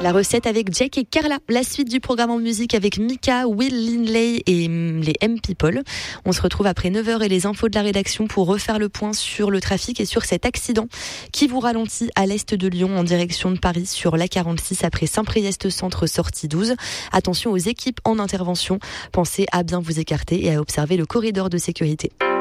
La recette avec Jack et Carla. La suite du programme en musique avec Mika, Will Linley et les M-People. On se retrouve après 9h et les infos de la rédaction pour refaire le point sur le trafic et sur cet accident qui vous ralentit à l'est de Lyon en direction de Paris sur l'A46 après Saint-Priest Centre sortie 12. Attention aux équipes en intervention. Pensez à bien vous écarter et à observer le corridor de sécurité.